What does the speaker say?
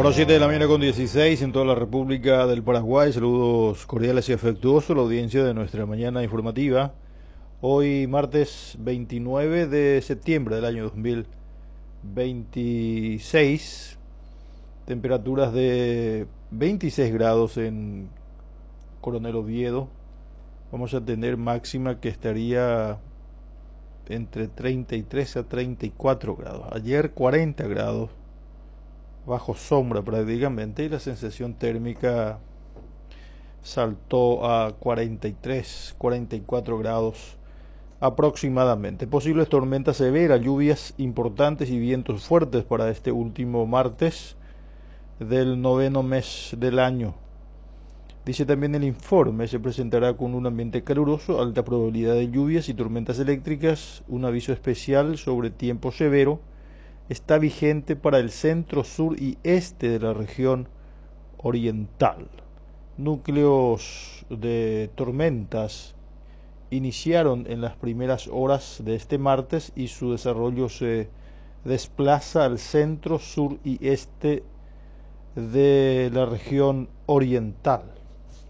Ahora 7 de la mañana con 16 en toda la República del Paraguay. Saludos cordiales y afectuosos a la audiencia de nuestra mañana informativa. Hoy martes 29 de septiembre del año 2026. Temperaturas de 26 grados en Coronel Oviedo. Vamos a tener máxima que estaría entre 33 a 34 grados. Ayer 40 grados. Bajo sombra prácticamente, y la sensación térmica saltó a 43, 44 grados aproximadamente. Posibles tormentas severas, lluvias importantes y vientos fuertes para este último martes del noveno mes del año. Dice también el informe, se presentará con un ambiente caluroso, alta probabilidad de lluvias y tormentas eléctricas, un aviso especial sobre tiempo severo está vigente para el centro, sur y este de la región oriental. Núcleos de tormentas iniciaron en las primeras horas de este martes y su desarrollo se desplaza al centro, sur y este de la región oriental.